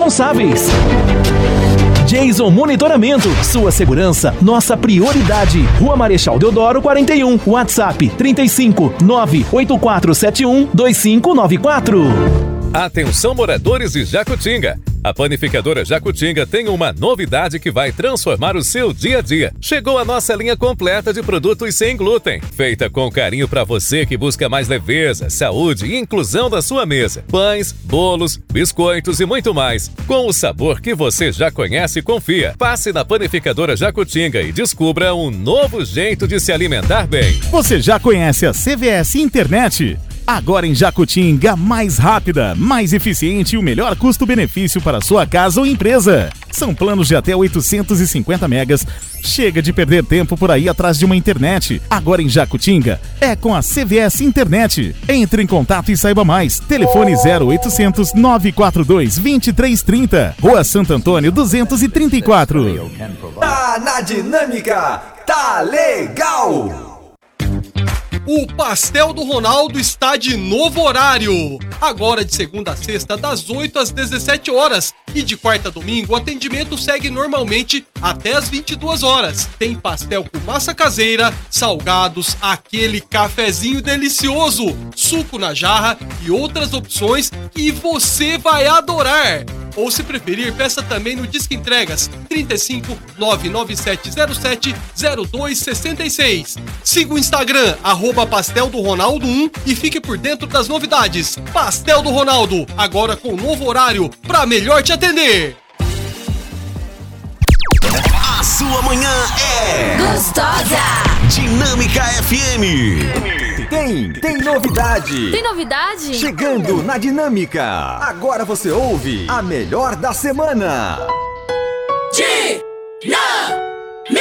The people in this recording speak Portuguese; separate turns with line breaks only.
responsáveis. Jason Monitoramento, sua segurança, nossa prioridade. Rua Marechal Deodoro 41, WhatsApp 35 98471 2594.
Atenção, moradores de Jacutinga! A Panificadora Jacutinga tem uma novidade que vai transformar o seu dia a dia. Chegou a nossa linha completa de produtos sem glúten, feita com carinho para você que busca mais leveza, saúde e inclusão da sua mesa. Pães, bolos, biscoitos e muito mais. Com o sabor que você já conhece e confia. Passe na Panificadora Jacutinga e descubra um novo jeito de se alimentar bem.
Você já conhece a CVS Internet? Agora em Jacutinga, mais rápida, mais eficiente e o melhor custo-benefício para sua casa ou empresa. São planos de até 850 megas. Chega de perder tempo por aí atrás de uma internet. Agora em Jacutinga, é com a CVS Internet. Entre em contato e saiba mais. Telefone 0800 942 2330. Rua Santo Antônio 234.
Tá na Dinâmica, tá legal!
O Pastel do Ronaldo está de novo horário. Agora de segunda a sexta, das 8 às 17 horas. E de quarta a domingo, o atendimento segue normalmente até às 22 horas. Tem pastel com massa caseira, salgados, aquele cafezinho delicioso, suco na jarra e outras opções que você vai adorar. Ou se preferir, peça também no Disque Entregas 35 99707 0266. Siga o Instagram, @Pastel do Ronaldo 1 e fique por dentro das novidades. Pastel do Ronaldo, agora com novo horário para melhor te atender.
A sua manhã é
gostosa.
Dinâmica FM. Tem novidade.
Tem novidade?
Chegando na Dinâmica. Agora você ouve a melhor da semana.
Dinâmica!